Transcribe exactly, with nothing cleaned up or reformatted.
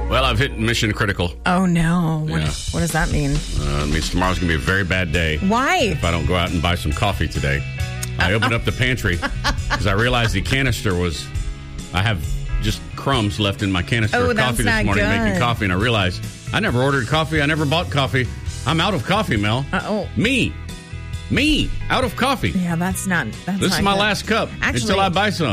Well, I've hit mission critical. Oh, no. What, Yeah. what does that mean? Uh, it means tomorrow's going to be a very bad day. Why? If I don't go out and buy some coffee today. I opened up the pantry because I realized the canister was, I have just crumbs left in my canister Oh, of that's coffee this not morning good. making coffee, and I realized I never ordered coffee. I never bought coffee. I'm out of coffee, Mel. Uh-oh. Me. Me. Out of coffee. Yeah, that's not. That's This not is my good. last cup Actually- until I buy some.